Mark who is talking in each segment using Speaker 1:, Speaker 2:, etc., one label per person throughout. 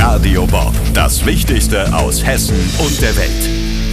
Speaker 1: Radio Bob, das Wichtigste aus Hessen und der Welt.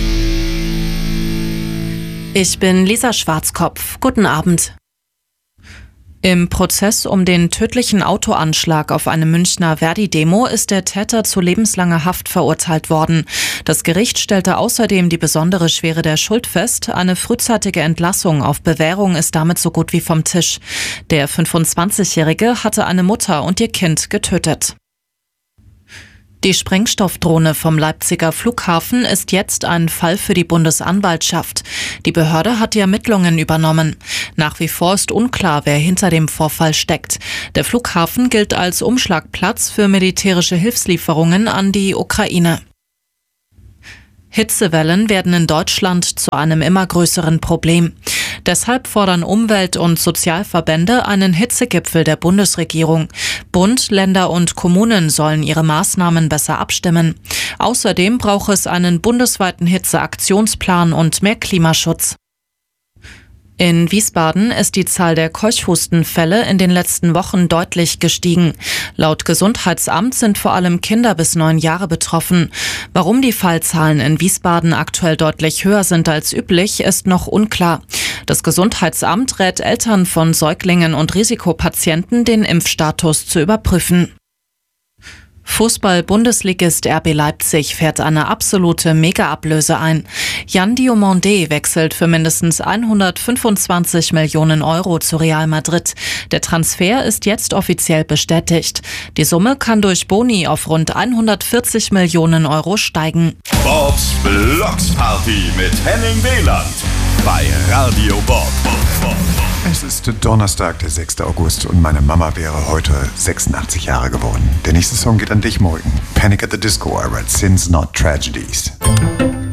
Speaker 2: Ich bin Lisa Schwarzkopf. Guten Abend. Im Prozess um den tödlichen Autoanschlag auf eine Münchner Verdi-Demo ist der Täter zu lebenslanger Haft verurteilt worden. Das Gericht stellte außerdem die besondere Schwere der Schuld fest. Eine frühzeitige Entlassung auf Bewährung ist damit so gut wie vom Tisch. Der 25-Jährige hatte eine Mutter und ihr Kind getötet. Die Sprengstoffdrohne vom Leipziger Flughafen ist jetzt ein Fall für die Bundesanwaltschaft. Die Behörde hat die Ermittlungen übernommen. Nach wie vor ist unklar, wer hinter dem Vorfall steckt. Der Flughafen gilt als Umschlagplatz für militärische Hilfslieferungen an die Ukraine. Hitzewellen werden in Deutschland zu einem immer größeren Problem. Deshalb fordern Umwelt- und Sozialverbände einen Hitzegipfel der Bundesregierung. Bund, Länder und Kommunen sollen ihre Maßnahmen besser abstimmen. Außerdem braucht es einen bundesweiten Hitzeaktionsplan und mehr Klimaschutz. In Wiesbaden ist die Zahl der Keuchhustenfälle in den letzten Wochen deutlich gestiegen. Laut Gesundheitsamt sind vor allem Kinder bis 9 Jahre betroffen. Warum die Fallzahlen in Wiesbaden aktuell deutlich höher sind als üblich, ist noch unklar. Das Gesundheitsamt rät Eltern von Säuglingen und Risikopatienten, den Impfstatus zu überprüfen. Fußball-Bundesligist RB Leipzig fährt eine absolute Mega-Ablöse ein. Yan Diomandé wechselt für mindestens 125 Millionen Euro zu Real Madrid. Der Transfer ist jetzt offiziell bestätigt. Die Summe kann durch Boni auf rund 140 Millionen Euro steigen.
Speaker 1: Bobs Blocksparty mit Henning Wieland bei Radio Bob.
Speaker 3: Es ist Donnerstag, der 6. August und meine Mama wäre heute 86 Jahre geworden. Der nächste Song geht an dich, Morgan. Panic at the Disco, I write Sins Not Tragedies.